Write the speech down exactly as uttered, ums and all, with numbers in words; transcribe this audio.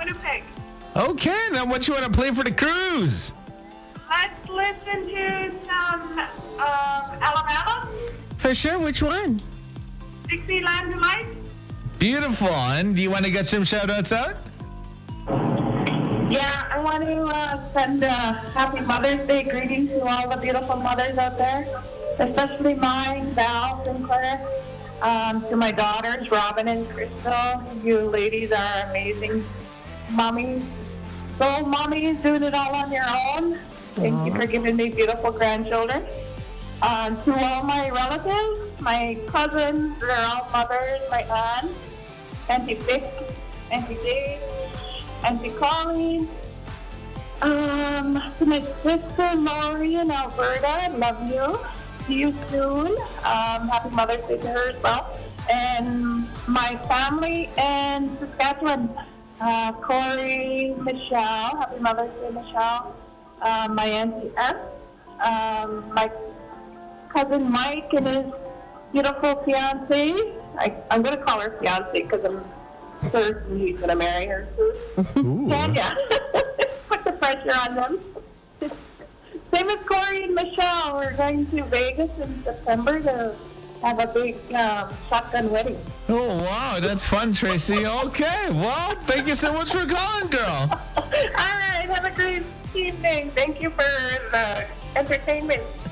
Winnipeg. Okay, now what you want to play for the cruise? Let's listen to some um, Alabama, For sure. Which one? Dixieland Delight. Beautiful. And do you want to get some shout outs out? Yeah, I want to uh, send a happy Mother's Day greeting to all the beautiful mothers out there, especially mine, Val Sinclair, um, to my daughters, Robin and Crystal. You ladies are amazing mommies. So mommies doing it all on your own. Thank you for giving me beautiful grandchildren. Uh, to all my relatives, my cousins, they're all mothers, my aunt, Auntie Vic, Auntie Dave, Auntie Colleen, um, to my sister Lori in Alberta, I love you. See you soon. Um, happy Mother's Day to her as well. And my family in Saskatchewan, uh, Corey, Michelle, happy Mother's Day, Michelle. Uh, my Auntie S, um, my cousin Mike and his beautiful fiance. I, I'm going to call her fiance because I'm certain he's going to marry her soon. Tanya. Put the pressure on them. Same as Corey and Michelle. We're going to Vegas in September to have a big um, shotgun wedding. Oh, wow. That's fun, Tracy. Okay. Well, thank you so much for calling, girl. All right. Have a great evening. Thank you for the entertainment.